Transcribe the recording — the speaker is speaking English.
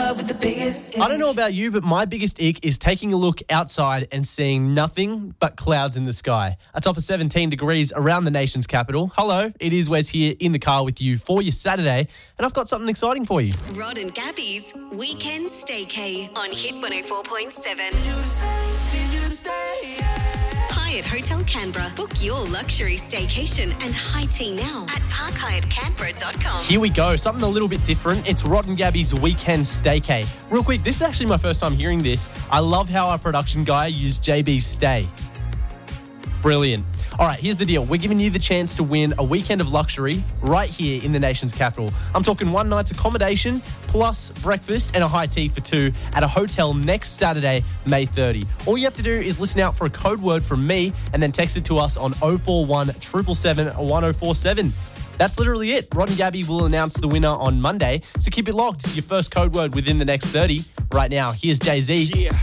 love with the biggest ick. I don't know about you, but my biggest ick is taking a look outside and seeing nothing but clouds in the sky. A top of 17 degrees around the nation's capital. Hello, it is Wes here in the car with you for your Saturday, and I've got something exciting for you. Rod and Gabby's Weekend Staycay on Hit 104.7. Hyatt Hotel Canberra. Book your luxury staycation and high tea now at parkhyattcanberra.com. Here we go, something a little bit different. It's Rod and Gabby's Weekend Staycay. Real quick, this is actually my first time hearing this. I love how our production guy used JB's stay. Brilliant. All right, here's the deal. We're giving you the chance to win a weekend of luxury right here in the nation's capital. I'm talking one night's accommodation plus breakfast and a high tea for two at a hotel next Saturday, May 30. All you have to do is listen out for a code word from me and then text it to us on 041 777 1047. That's literally it. Rod and Gabby will announce the winner on Monday, so keep it locked. Your first code word within the next 30. Right now, here's Jay-Z. Yeah.